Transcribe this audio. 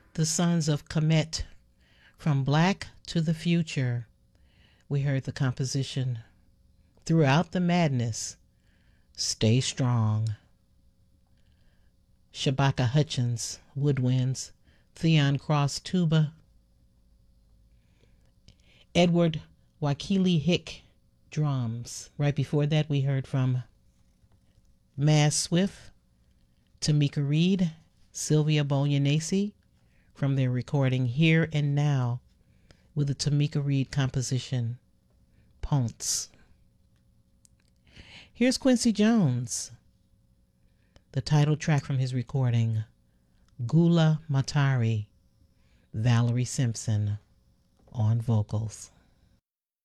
The Sons of Kemet, From Black to the Future. We heard the composition Throughout the Madness, Stay Strong. Shabaka Hutchins, woodwinds. Theon Cross, tuba. Edward Wakili Hick, drums. Right before that, we heard from Maz Swift, Tamika Reed, Sylvia Bolognese, from their recording Here and Now, with the Tamika Reed composition, Ponce. Here's Quincy Jones, the title track from his recording, Gula Matari, Valerie Simpson on vocals.